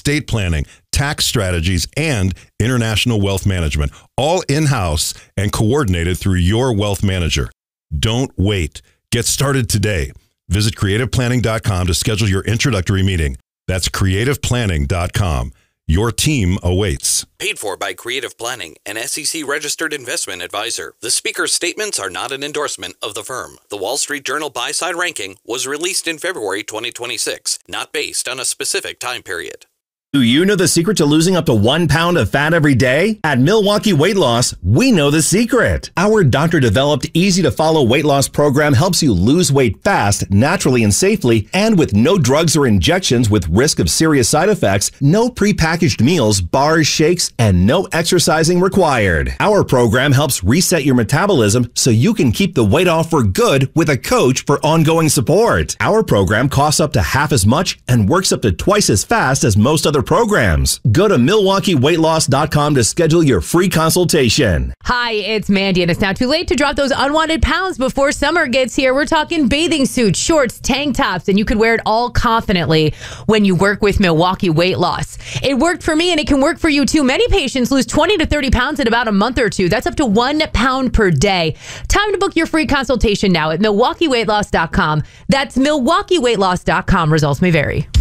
estate planning, tax strategies, and international wealth management, all in-house and coordinated through your wealth manager. Don't wait. Get started today. Visit creativeplanning.com to schedule your introductory meeting. That's creativeplanning.com. Your team awaits. Paid for by Creative Planning, an SEC-registered investment advisor. The speaker's statements are not an endorsement of the firm. The Wall Street Journal buy-side ranking was released in February 2026, not based on a specific time period. Do you know the secret to losing up to 1 pound of fat every day? At Milwaukee Weight Loss, we know the secret. Our doctor-developed, easy-to-follow weight loss program helps you lose weight fast, naturally and safely, and with no drugs or injections with risk of serious side effects, no prepackaged meals, bars, shakes, and no exercising required. Our program helps reset your metabolism so you can keep the weight off for good with a coach for ongoing support. Our program costs up to half as much and works up to twice as fast as most other programs. Go to MilwaukeeWeightLoss.com to schedule your free consultation. Hi, it's Mandy, and it's now too late to drop those unwanted pounds before summer gets here. We're talking bathing suits, shorts, tank tops, and you can wear it all confidently when you work with Milwaukee Weight Loss. It worked for me, and it can work for you too. Many patients lose 20 to 30 pounds in about a month or two. That's up to 1 pound per day. Time to book your free consultation now at MilwaukeeWeightLoss.com. That's MilwaukeeWeightLoss.com. Results may vary.